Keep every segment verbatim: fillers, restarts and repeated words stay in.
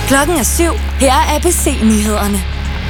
Klokken er syv. Her er A B C-nyhederne.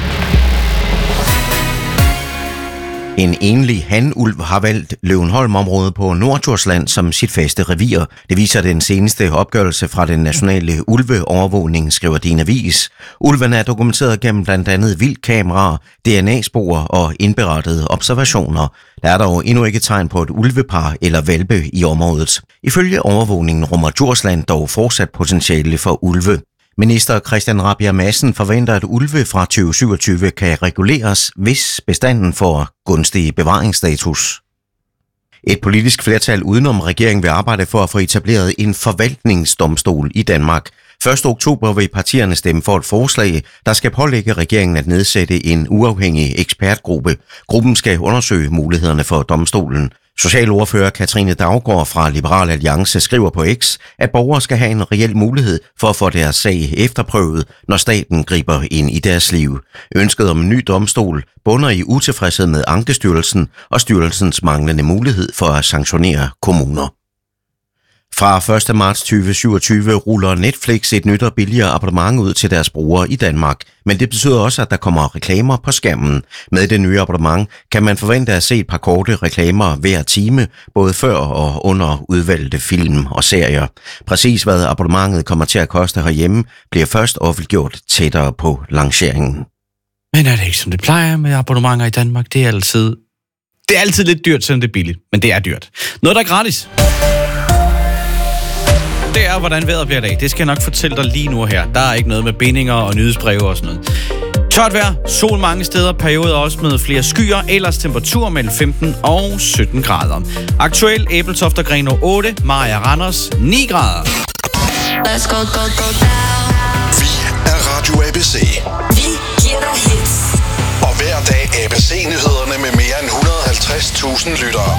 En enlig hanulv har valgt Løvenholm-området på Norddjursland som sit faste revir. Det viser den seneste opgørelse fra den nationale ulveovervågning, skriver Din Avis. Ulven er dokumenteret gennem blandt andet vildkameraer, D N A-spor og indberettede observationer. Der er dog endnu ikke tegn på et ulvepar eller hvalpe i området. Ifølge overvågningen rummer Djursland dog fortsat potentiale for ulve. Minister Christian Rabjerg Madsen forventer, at ulve fra tyve syvogtyve kan reguleres, hvis bestanden får gunstig bevaringsstatus. Et politisk flertal udenom regeringen vil arbejde for at få etableret en forvaltningsdomstol i Danmark. første oktober vil partierne stemme for et forslag, der skal pålægge regeringen at nedsætte en uafhængig ekspertgruppe. Gruppen skal undersøge mulighederne for domstolen. Socialordfører Katrine Daugaard fra Liberal Alliance skriver på X, at borgere skal have en reel mulighed for at få deres sag efterprøvet, når staten griber ind i deres liv. Ønsket om en ny domstol bunder i utilfredshed med Ankestyrelsen og styrelsens manglende mulighed for at sanktionere kommuner. Fra første marts tyve syvogtyve ruller Netflix et nyt og billigere abonnement ud til deres brugere i Danmark. Men det betyder også, at der kommer reklamer på skærmen. Med det nye abonnement kan man forvente at se et par korte reklamer hver time, både før og under udvalgte film og serier. Præcis hvad abonnementet kommer til at koste herhjemme, bliver først offentliggjort tættere på lanceringen. Men er det ikke som det plejer med abonnementer i Danmark? Det er altid, det er altid lidt dyrt, selvom det er billigt. Men det er dyrt. Noget, der er gratis. Det er, hvordan vejret bliver i dag. Det skal jeg nok fortælle dig lige nu her. Der er ikke noget med bindinger og nyhedsbreve og sådan noget. Tørt vejr, sol mange steder, perioder også med flere skyer, ellers temperatur mellem femten og sytten grader. Aktuel Ebeltoft og Grenaa otte, Maja Randers ni grader. Let's go, go, go down. Vi er Radio A B C. Vi giver dig hits. Og hver dag A B C-nyhederne med mere end et hundrede og halvtreds tusind lyttere.